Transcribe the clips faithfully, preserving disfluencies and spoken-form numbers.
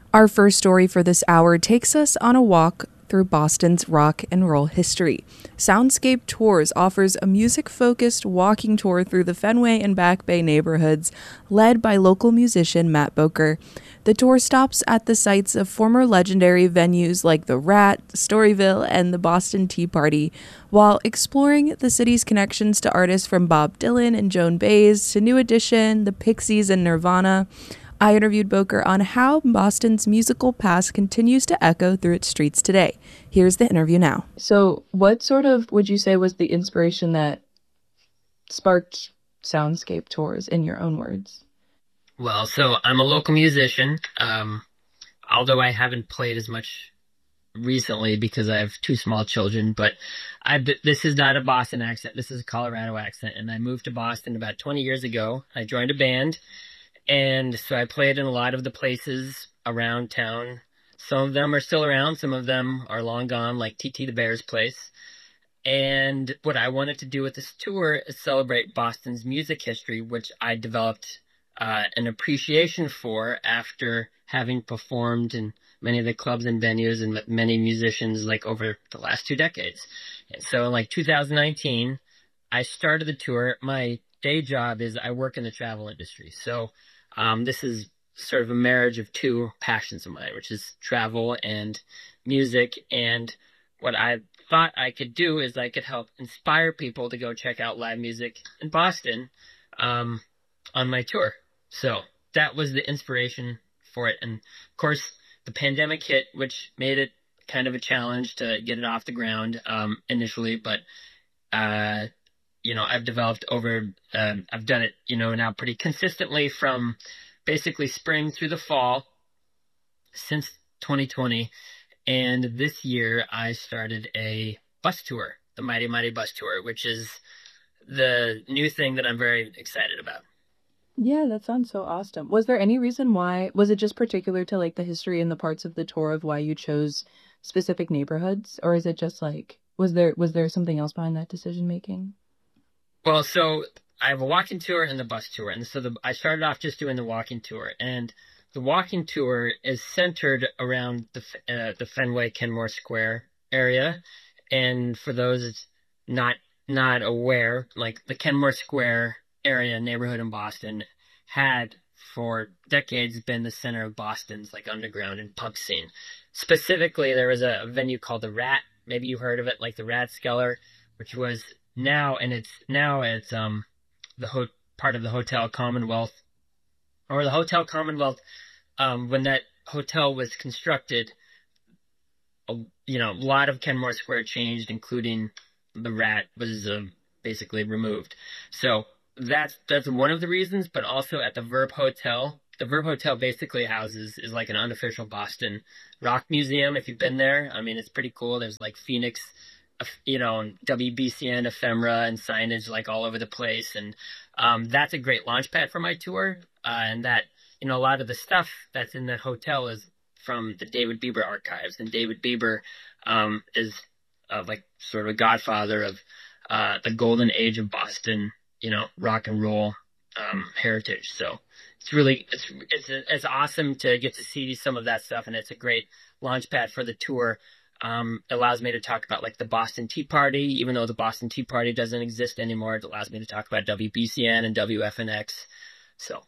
Our first story for this hour takes us on a walk through Boston's rock and roll history. Soundscape Tours offers a music-focused walking tour through the Fenway and Back Bay neighborhoods, led by local musician Matt Boker. The tour stops at the sites of former legendary venues like the Rat, Storyville, and the Boston Tea Party, while exploring the city's connections to artists from Bob Dylan and Joan Baez to New Edition, the Pixies, and Nirvana. I interviewed Boker on how Boston's musical past continues to echo through its streets today. Here's the interview now. So what sort of would you say was the inspiration that sparked Soundscape Tours, in your own words? Well, so I'm a local musician, um, although I haven't played as much recently because I have two small children, but I, this is not a Boston accent. This is a Colorado accent, and I moved to Boston about twenty years ago. I joined a band. And so I played in a lot of the places around town. Some of them are still around. Some of them are long gone, like T T the Bear's place. And what I wanted to do with this tour is celebrate Boston's music history, which I developed uh, an appreciation for after having performed in many of the clubs and venues and with many musicians like over the last two decades. And so in like two thousand nineteen, I started the tour. My day job is I work in the travel industry. So Um, this is sort of a marriage of two passions of mine, which is travel and music. And what I thought I could do is I could help inspire people to go check out live music in Boston um, on my tour. So that was the inspiration for it. And of course, the pandemic hit, which made it kind of a challenge to get it off the ground um, initially. But uh you know, I've developed over, um, I've done it, you know, now pretty consistently from basically spring through the fall since twenty twenty. And this year I started a bus tour, the Mighty Mighty Bus Tour, which is the new thing that I'm very excited about. Yeah, that sounds so awesome. Was there any reason why, was it just particular to like the history and the parts of the tour of why you chose specific neighborhoods? Or is it just like, was there, was there something else behind that decision making? Well, so I have a walking tour and the bus tour. And so the, I started off just doing the walking tour. And the walking tour is centered around the uh, the Fenway Kenmore Square area. And for those not not aware, like the Kenmore Square area neighborhood in Boston had for decades been the center of Boston's like underground and punk scene. Specifically, there was a venue called the Rat. Maybe you heard of it, like the Rathskeller, which was now, and it's now it's um the ho- part of the Hotel Commonwealth, or the Hotel Commonwealth. Um, when that hotel was constructed, a, you know, a lot of Kenmore Square changed, including the Rat was uh, basically removed. So that's that's one of the reasons. But also at the Verb Hotel, the Verb Hotel basically houses is like an unofficial Boston rock museum. If you've been there, I mean, it's pretty cool. There's like Phoenix, you know, W B C N ephemera and signage like all over the place. And um, that's a great launch pad for my tour. Uh, and that, you know, a lot of the stuff that's in that hotel is from the David Bieber archives. And David Bieber um, is uh, like sort of a godfather of uh, the golden age of Boston, you know, rock and roll um, heritage. So it's really, it's, it's, it's awesome to get to see some of that stuff. And it's a great launch pad for the tour. Um, it allows me to talk about like the Boston Tea Party, even though the Boston Tea Party doesn't exist anymore. It allows me to talk about W B C N and W F N X. So,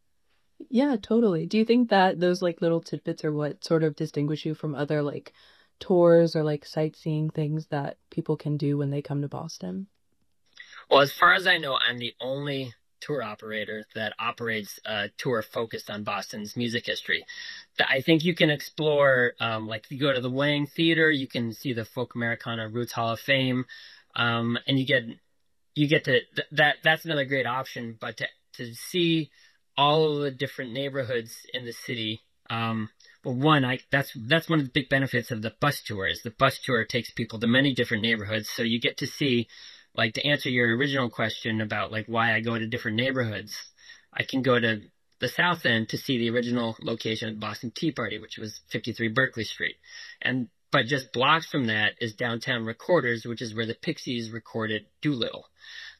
yeah, totally. Do you think that those like little tidbits are what sort of distinguish you from other like tours or like sightseeing things that people can do when they come to Boston? Well, as far as I know, I'm the only tour operator that operates a tour focused on Boston's music history. I think you can explore, um, like you go to the Wang Theater, you can see the Folk Americana Roots Hall of Fame, um, and you get you get to th- that. That's another great option. But to to see all of the different neighborhoods in the city, um, well, one, I that's that's one of the big benefits of the bus tour is the bus tour takes people to many different neighborhoods, so you get to see. Like, to answer your original question about, like, why I go to different neighborhoods, I can go to the South End to see the original location of the Boston Tea Party, which was fifty-three Berkeley Street. And but just blocks from that is downtown Recorders, which is where the Pixies recorded Doolittle.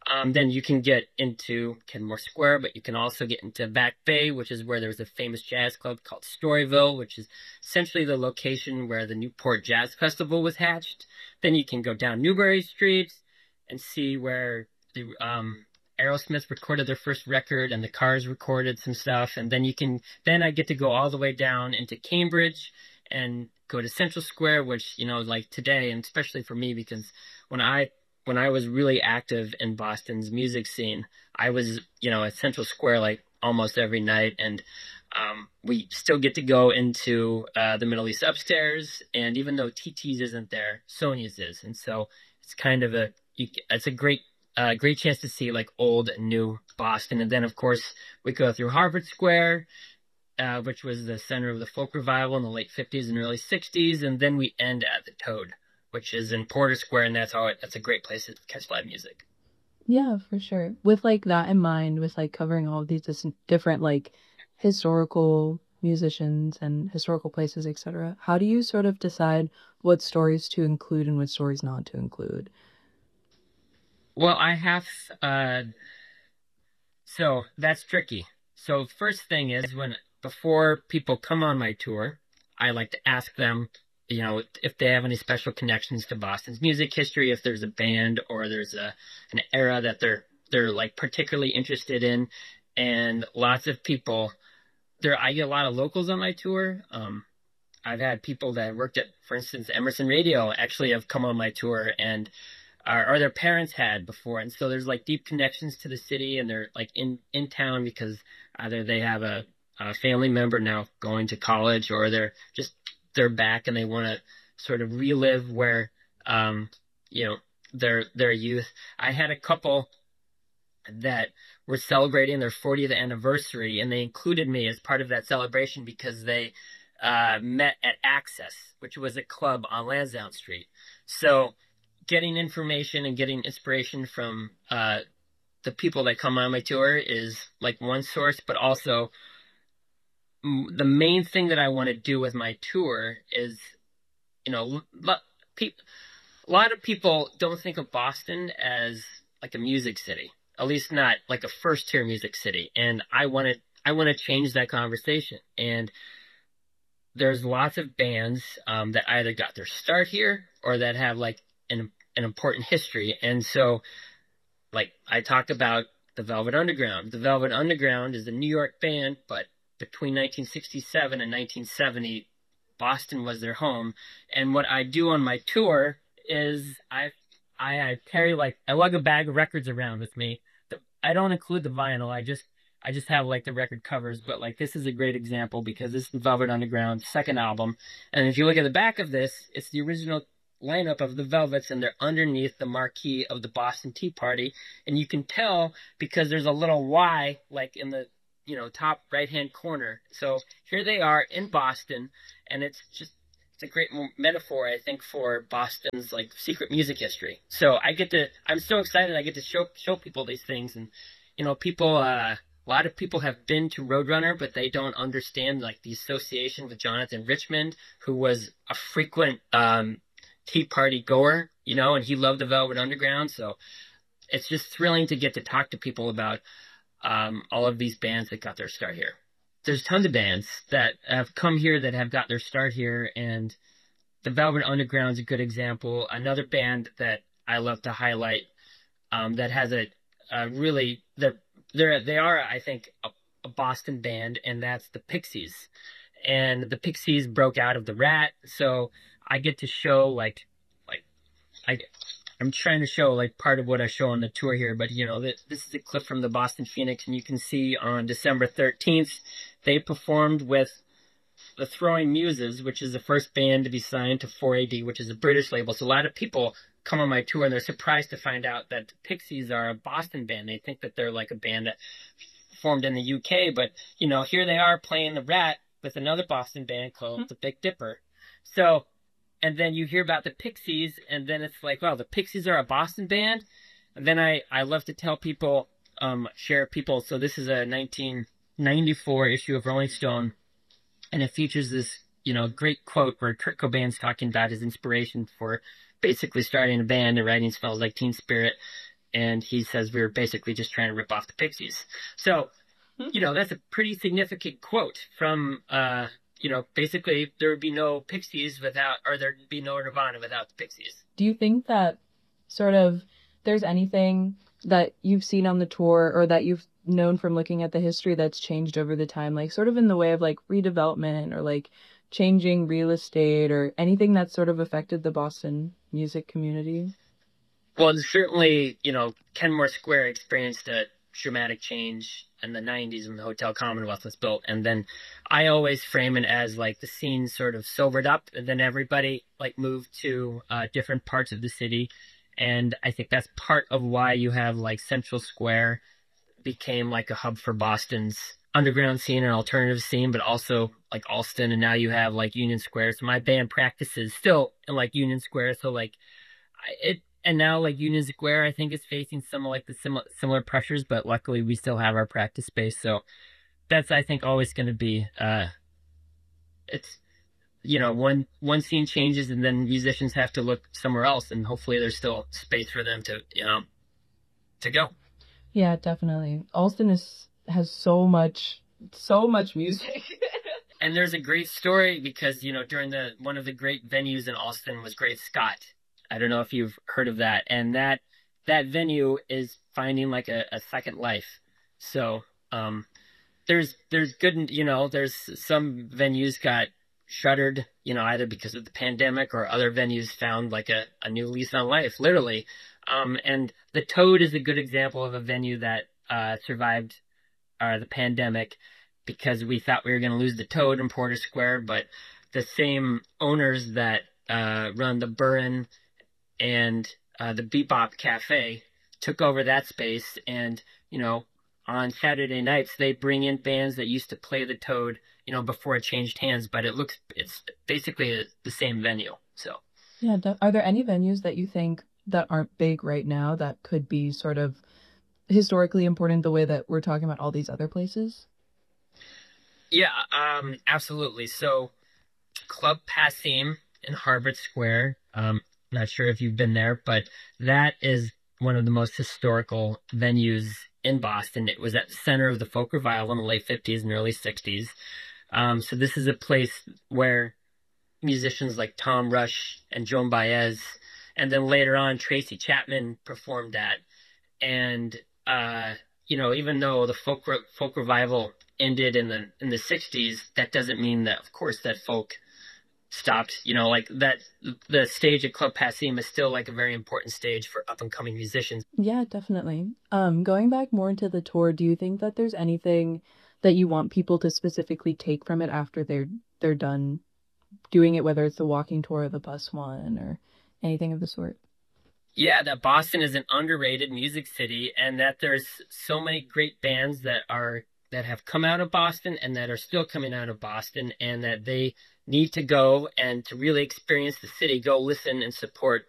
Um, then you can get into Kenmore Square, but you can also get into Back Bay, which is where there's a famous jazz club called Storyville, which is essentially the location where the Newport Jazz Festival was hatched. Then you can go down Newbury Street and see where the um, Aerosmith recorded their first record and the Cars recorded some stuff. And then you can, then I get to go all the way down into Cambridge and go to Central Square, which, you know, like today, and especially for me, because when I when I was really active in Boston's music scene, I was, you know, at Central Square like almost every night. And um, we still get to go into uh, the Middle East upstairs. And even though T T's isn't there, Sonia's is. And so it's kind of a, you, it's a great, uh, great chance to see like old and new Boston. And then, of course, we go through Harvard Square, uh, which was the center of the folk revival in the late fifties and early sixties. And then we end at the Toad, which is in Porter Square, and that's how it, that's a great place to catch live music. Yeah, for sure. With like that in mind, with like covering all of these dis- different like historical musicians and historical places, et cetera, how do you sort of decide what stories to include and what stories not to include? Well, I have, uh, so that's tricky. So first thing is when, before people come on my tour, I like to ask them, you know, if they have any special connections to Boston's music history, if there's a band or there's a an era that they're they're like particularly interested in. And lots of people there, I get a lot of locals on my tour. Um, I've had people that worked at, for instance, Emerson Radio actually have come on my tour, and or, or their parents had before. And so there's like deep connections to the city, and they're like in, in town because either they have a, a family member now going to college, or they're just they're back and they want to sort of relive where, um, you know, their their youth. I had a couple that were celebrating their fortieth anniversary, and they included me as part of that celebration because they uh, met at Access, which was a club on Lansdowne Street. So getting information and getting inspiration from uh, the people that come on my tour is like one source, but also the main thing that I want to do with my tour is, you know, a lot of people don't think of Boston as like a music city, at least not like a first tier music city. And I want to, I want to change that conversation. And there's lots of bands um, that either got their start here or that have like an, an important history. And so, like I talked about the Velvet Underground. The Velvet Underground is a New York band, but between nineteen sixty-seven and nineteen seventy, Boston was their home. And what I do on my tour is I I, I carry like I lug a bag of records around with me. The, I don't include the vinyl. I just I just have like the record covers. But like this is a great example because this is the Velvet Underground second album. And if you look at the back of this, it's the original lineup of the Velvets, and they're underneath the marquee of the Boston Tea Party. And you can tell because there's a little Y like in the you know, top right-hand corner. So here they are in Boston, and it's just, it's a great metaphor, I think, for Boston's, like, secret music history. So I get to, I'm so excited I get to show show people these things, and, you know, people, uh, a lot of people have been to Roadrunner, but they don't understand, like, the association with Jonathan Richman, who was a frequent um, Tea Party goer, you know, and he loved the Velvet Underground, so it's just thrilling to get to talk to people about Um, all of these bands that got their start here. There's tons of bands that have come here that have got their start here, and the Velvet Underground is a good example. Another band that I love to highlight um, that has a, a really they're they're they are I think a, a Boston band, and that's the Pixies. And the Pixies broke out of the Rat, so I get to show like like I. I'm trying to show like part of what I show on the tour here, but you know, this, this is a clip from the Boston Phoenix, and you can see on December thirteenth, they performed with the Throwing Muses, which is the first band to be signed to four A D, which is a British label. So a lot of people come on my tour and they're surprised to find out that the Pixies are a Boston band. They think that they're like a band that formed in the U K, but you know, here they are playing the Rat with another Boston band called mm-hmm. the Big Dipper. So and then you hear about the Pixies, and then it's like, wow, the Pixies are a Boston band? And then I, I love to tell people, um, share people. So this is a nineteen ninety-four issue of Rolling Stone, and it features this, you know, great quote where Kurt Cobain's talking about his inspiration for basically starting a band and writing Smells Like Teen Spirit. and he says we were basically just trying to rip off the Pixies. So, you know, that's a pretty significant quote from, uh, you know, basically there would be no Pixies without, or there'd be no Nirvana without the Pixies. Do you think that sort of there's anything that you've seen on the tour or that you've known from looking at the history that's changed over the time, like sort of in the way of like redevelopment or like changing real estate or anything that's sort of affected the Boston music community? Well, certainly, you know, Kenmore Square experienced a dramatic change in the nineties when the Hotel Commonwealth was built. And then I always frame it as like the scene sort of sobered up and then everybody like moved to uh, different parts of the city. And I think that's part of why you have like Central Square became like a hub for Boston's underground scene and alternative scene, but also like Allston. And now you have like Union Square. So my band practices still in like Union Square. So like it, and now like Union Square, I think is facing some of like the similar, similar pressures, but luckily we still have our practice space. So that's, I think, always going to be, uh, it's, you know, one one scene changes and then musicians have to look somewhere else, and hopefully there's still space for them to, you know, to go. Yeah, definitely. Allston is has so much so much music. And there's a great story because, you know, during the one of the great venues in Allston was Great Scott. I don't know if you've heard of that, and that that venue is finding like a, a second life. So um, there's there's good, you know, there's some venues got shuttered, you know, either because of the pandemic or other venues found like a, a new lease on life, literally. Um, and the Toad is a good example of a venue that uh, survived uh, the pandemic because we thought we were going to lose the Toad in Porter Square, but the same owners that uh, run the Burren and uh, the Bebop Cafe took over that space, and, you know, on Saturday nights, they bring in bands that used to play the Toad, you know, before it changed hands, but it looks, it's basically a, the same venue. So, yeah. Are there any venues that you think that aren't big right now that could be sort of historically important the way that we're talking about all these other places? Yeah, um, absolutely. So, Club Passim in Harvard Square, um, not sure if you've been there, but that is one of the most historical venues in Boston. It was at the center of the folk revival in the late fifties and early sixties. Um, so this is a place where musicians like Tom Rush and Joan Baez, and then later on Tracy Chapman performed at. And uh, you know, even though the folk re- folk revival ended in the in the sixties, that doesn't mean that, of course, that folk stopped. You know, like that the stage at Club Passim is still like a very important stage for up and coming musicians. Yeah, definitely. Um, going back more into the tour, do you think that there's anything that you want people to specifically take from it after they're they're done doing it, whether it's the walking tour or the bus one or anything of the sort? Yeah, that Boston is an underrated music city, and that there's so many great bands that are that have come out of Boston and that are still coming out of Boston, and that they need to go and to really experience the city, go listen and support